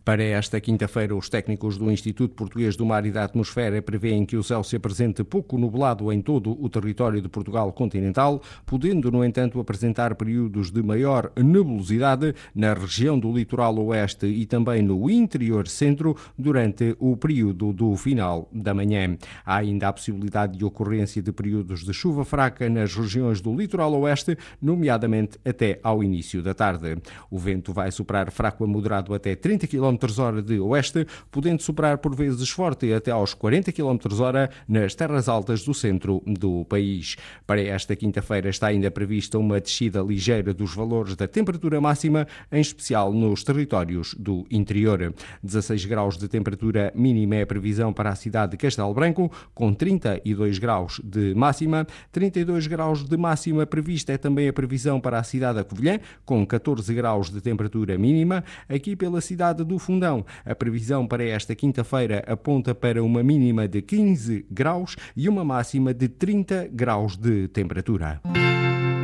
Para esta quinta-feira, os técnicos do Instituto Português do Mar e da Atmosfera prevêem que o céu se apresente pouco nublado em todo o território de Portugal continental, podendo, no entanto, apresentar períodos de maior nebulosidade na região do litoral oeste e também no interior centro durante o período do final da manhã. Há ainda a possibilidade de ocorrência de períodos de chuva fraca nas regiões do litoral oeste, nomeadamente até ao início da tarde. O vento vai soprar fraco a moderado até 30 km/h de oeste, podendo soprar por vezes forte até aos 40 km/h nas terras altas do centro do país. Para esta quinta-feira está ainda prevista uma descida ligeira dos valores da temperatura máxima, em especial nos territórios do interior. 16 graus de temperatura mínima é a previsão para a cidade de Castelo Branco, com 32 graus de máxima. 32 graus de máxima prevista é também a previsão para a cidade de Covilhã, com 14 graus de temperatura mínima. Aqui pela cidade do Fundão, a previsão para esta quinta-feira aponta para uma mínima de 15 graus e uma máxima de 30 graus de temperatura.